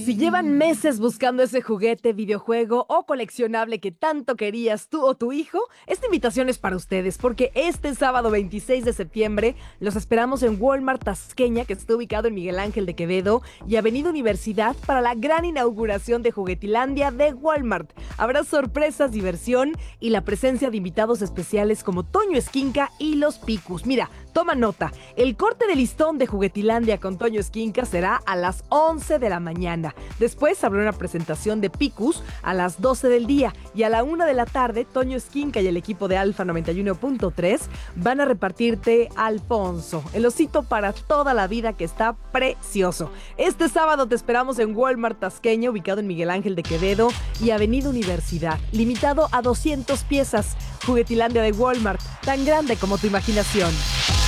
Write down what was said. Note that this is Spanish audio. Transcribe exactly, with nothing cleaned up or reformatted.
Si llevan meses buscando ese juguete, videojuego o coleccionable que tanto querías tú o tu hijo, esta invitación es para ustedes porque este sábado veintiséis de septiembre los esperamos en Walmart Tasqueña, que está ubicado en Miguel Ángel de Quevedo y Avenida Universidad, para la gran inauguración de Juguetilandia de Walmart. Habrá sorpresas, diversión y la presencia de invitados especiales como Toño Esquinca y los Picus. Mira, toma nota, el corte de listón de Juguetilandia con Toño Esquinca será a las once de la mañana. Después habrá una presentación de Picus a las doce del día y a la una de la tarde Toño Esquinca y el equipo de Alfa noventa y uno punto tres van a repartirte Alfonso, el osito para toda la vida que está precioso. Este sábado te esperamos en Walmart Tasqueña, ubicado en Miguel Ángel de Quevedo y Avenida Universidad, limitado a doscientas piezas. Juguetilandia de Walmart, tan grande como tu imaginación.